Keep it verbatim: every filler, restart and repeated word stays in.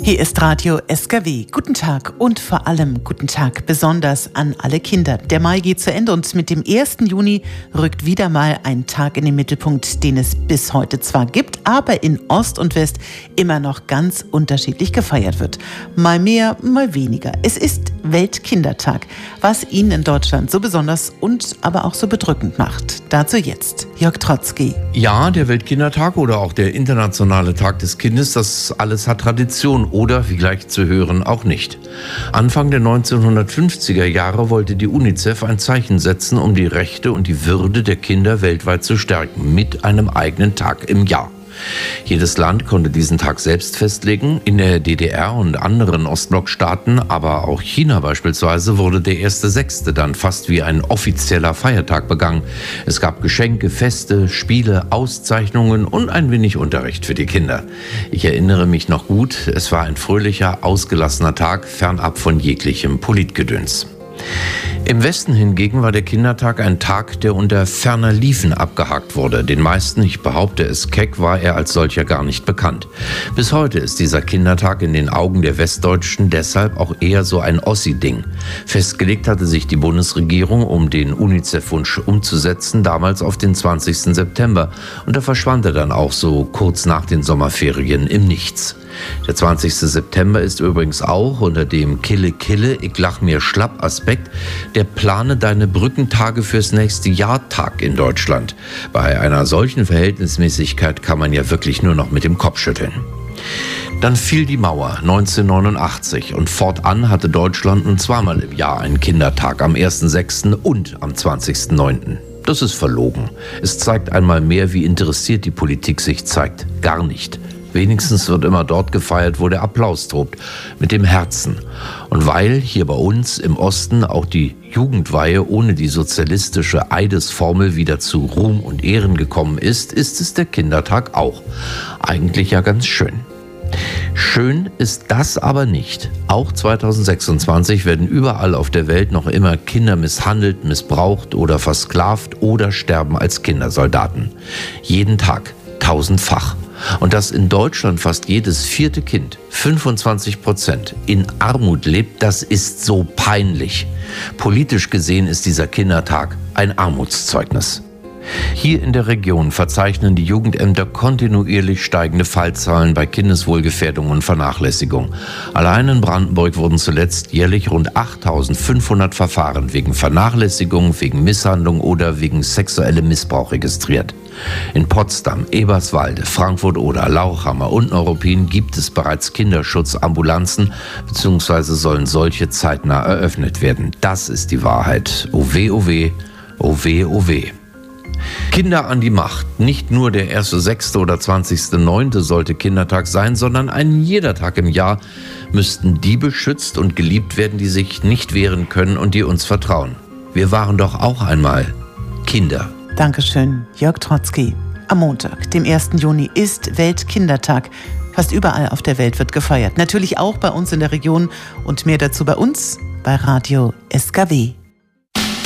Hier ist Radio S K W. Guten Tag und vor allem guten Tag besonders an alle Kinder. Der Mai geht zu Ende und mit dem ersten Juni rückt wieder mal ein Tag in den Mittelpunkt, den es bis heute zwar gibt, aber in Ost und West immer noch ganz unterschiedlich gefeiert wird. Mal mehr, mal weniger. Es ist Weltkindertag, was ihn in Deutschland so besonders und aber auch so bedrückend macht. Dazu jetzt Jörg Trotzki. Ja, der Weltkindertag oder auch der Internationale Tag des Kindes, das alles hat Tradition oder, wie gleich zu hören, auch nicht. Anfang der neunzehnhundertfünfziger Jahre wollte die UNICEF ein Zeichen setzen, um die Rechte und die Würde der Kinder weltweit zu stärken, mit einem eigenen Tag im Jahr. Jedes Land konnte diesen Tag selbst festlegen. In der D D R und anderen Ostblockstaaten, aber auch China beispielsweise, wurde der erste Sechste dann fast wie ein offizieller Feiertag begangen. Es gab Geschenke, Feste, Spiele, Auszeichnungen und ein wenig Unterricht für die Kinder. Ich erinnere mich noch gut, es war ein fröhlicher, ausgelassener Tag, fernab von jeglichem Politgedöns. Im Westen hingegen war der Kindertag ein Tag, der unter ferner Liefen abgehakt wurde. Den meisten, ich behaupte es keck, war er als solcher gar nicht bekannt. Bis heute ist dieser Kindertag in den Augen der Westdeutschen deshalb auch eher so ein Ossi-Ding. Festgelegt hatte sich die Bundesregierung, um den UNICEF-Wunsch umzusetzen, damals auf den zwanzigsten September. Und da verschwand er dann auch so kurz nach den Sommerferien im Nichts. Der zwanzigste September ist übrigens auch unter dem Kille-Kille, ich lach mir schlapp Aspekt der Plane deine Brückentage fürs nächste Jahr Tag in Deutschland. Bei einer solchen Verhältnismäßigkeit kann man ja wirklich nur noch mit dem Kopf schütteln. Dann fiel die Mauer neunzehnhundertneunundachtzig und fortan hatte Deutschland nun zweimal im Jahr einen Kindertag, am ersten sechsten und am zwanzigsten neunten Das ist verlogen. Es zeigt einmal mehr, wie interessiert die Politik sich zeigt. Gar nicht. Wenigstens wird immer dort gefeiert, wo der Applaus tobt, mit dem Herzen. Und weil hier bei uns im Osten auch die Jugendweihe ohne die sozialistische Eidesformel wieder zu Ruhm und Ehren gekommen ist, ist es der Kindertag auch. Eigentlich ja ganz schön. Schön ist das aber nicht. Auch zweitausendsechsundzwanzig werden überall auf der Welt noch immer Kinder misshandelt, missbraucht oder versklavt oder sterben als Kindersoldaten. Jeden Tag, tausendfach. Und dass in Deutschland fast jedes vierte Kind, fünfundzwanzig Prozent, in Armut lebt, das ist so peinlich. Politisch gesehen ist dieser Kindertag ein Armutszeugnis. Hier in der Region verzeichnen die Jugendämter kontinuierlich steigende Fallzahlen bei Kindeswohlgefährdung und Vernachlässigung. Allein in Brandenburg wurden zuletzt jährlich rund achttausendfünfhundert Verfahren wegen Vernachlässigung, wegen Misshandlung oder wegen sexuellem Missbrauch registriert. In Potsdam, Eberswalde, Frankfurt oder Lauchhammer und Neuruppin gibt es bereits Kinderschutzambulanzen bzw. sollen solche zeitnah eröffnet werden. Das ist die Wahrheit. Oh weh, oh weh, oh weh, oh weh. Kinder an die Macht. Nicht nur der erste sechste oder zwanzigste neunte sollte Kindertag sein, sondern ein jeder Tag im Jahr müssten die beschützt und geliebt werden, die sich nicht wehren können und die uns vertrauen. Wir waren doch auch einmal Kinder. Dankeschön, Jörg Trotzki. Am Montag, dem ersten Juni, ist Weltkindertag. Fast überall auf der Welt wird gefeiert. Natürlich auch bei uns in der Region und mehr dazu bei uns bei Radio S K W.